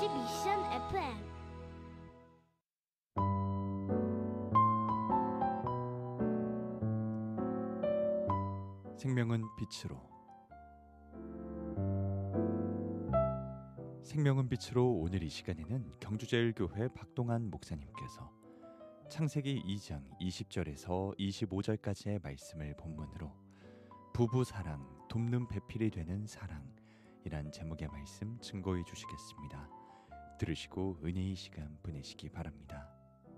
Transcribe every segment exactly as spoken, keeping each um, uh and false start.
미션 에프엠 생명은 빛으로 생명은 빛으로 오늘 이 시간에는 경주제일교회 박동환 목사님께서 창세기 이 장 이십 절에서 이십오 절까지의 말씀을 본문으로 부부사랑, 돕는 배필이 되는 사랑이란 제목의 말씀 증거해 주시겠습니다. 들으시고 은혜의 시간 보내시기 바랍니다.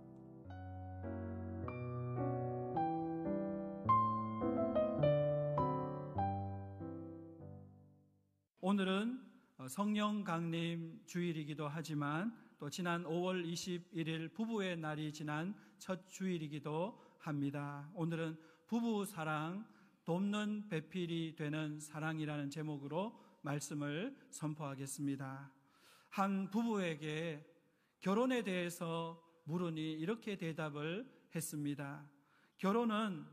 오늘은 성령 강림 주일이기도 하지만 또 지난 오월 이십일일 부부의 날이 지난 첫 주일이기도 합니다. 오늘은 부부 사랑, 돕는 배필이 되는 사랑이라는 제목으로 말씀을 선포하겠습니다. 한 부부에게 결혼에 대해서 물으니 이렇게 대답을 했습니다. 결혼은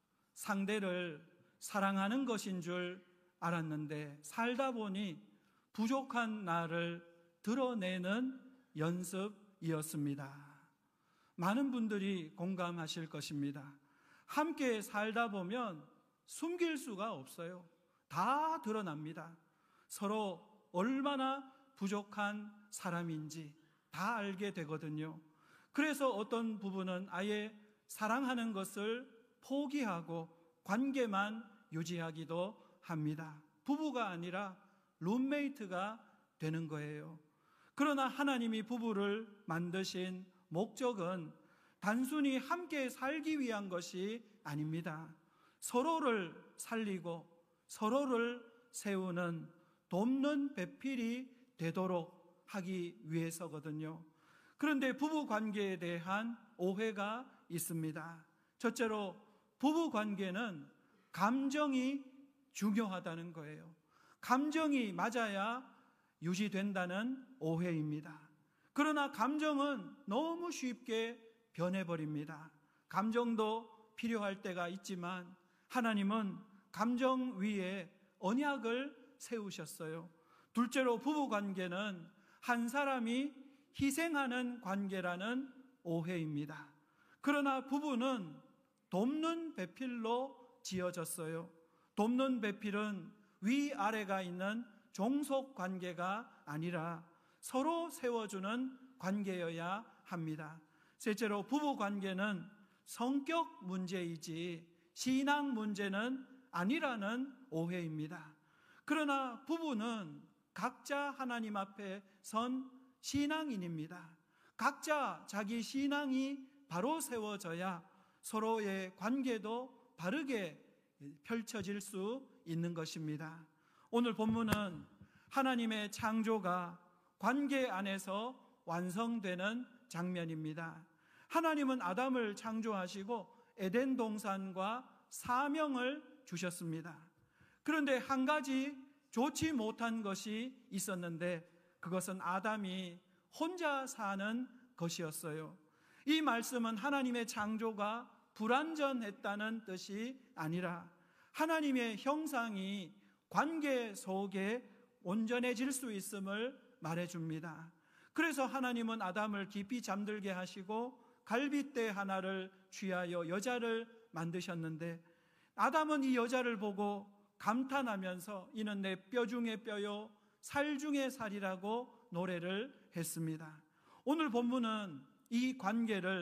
상대를 사랑하는 것인 줄 알았는데 살다 보니 부족한 나를 드러내는 연습이었습니다. 많은 분들이 공감하실 것입니다. 함께 살다 보면 숨길 수가 없어요. 다 드러납니다. 서로 얼마나 부족한 사람인지 다 알게 되거든요. 그래서 어떤 부부는 아예 사랑하는 것을 포기하고 관계만 유지하기도 합니다. 부부가 아니라 룸메이트가 되는 거예요. 그러나 하나님이 부부를 만드신 목적은 단순히 함께 살기 위한 것이 아닙니다. 서로를 살리고 서로를 세우는 돕는 배필이 되도록 하기 위해서거든요. 그런데 부부 관계에 대한 오해가 있습니다. 첫째로 부부 관계는 감정이 중요하다는 거예요. 감정이 맞아야 유지된다는 오해입니다. 그러나 감정은 너무 쉽게 변해버립니다. 감정도 필요할 때가 있지만 하나님은 감정 위에 언약을 세우셨어요. 둘째로 부부관계는 한 사람이 희생하는 관계라는 오해입니다. 그러나 부부는 돕는 배필로 지어졌어요. 돕는 배필은 위아래가 있는 종속 관계가 아니라 서로 세워주는 관계여야 합니다. 셋째로 부부 관계는 성격 문제이지 신앙 문제는 아니라는 오해입니다. 그러나 부부는 각자 하나님 앞에 선 신앙인입니다. 각자 자기 신앙이 바로 세워져야 서로의 관계도 바르게 펼쳐질 수 있는 것입니다. 오늘 본문은 하나님의 창조가 관계 안에서 완성되는 장면입니다. 하나님은 아담을 창조하시고 에덴 동산과 사명을 주셨습니다. 그런데 한 가지 좋지 못한 것이 있었는데 그것은 아담이 혼자 사는 것이었어요. 이 말씀은 하나님의 창조가 불완전했다는 뜻이 아니라 하나님의 형상이 관계 속에 온전해질 수 있음을 말해줍니다. 그래서 하나님은 아담을 깊이 잠들게 하시고 갈빗대 하나를 취하여 여자를 만드셨는데 아담은 이 여자를 보고 감탄하면서 이는 내 뼈 중에 뼈요 살 중에 살이라고 노래를 했습니다. 오늘 본문은 이 관계를